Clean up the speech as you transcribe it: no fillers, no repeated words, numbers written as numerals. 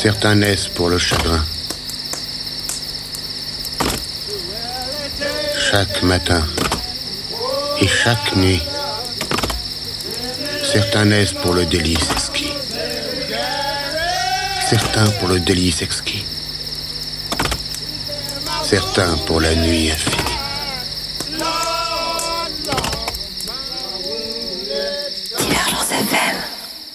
Certains naissent pour le chagrin. Chaque matin et chaque nuit. Certains naissent pour le délice exquis. Certains pour le délice exquis. Certains pour la nuit infinie. Divergence FM.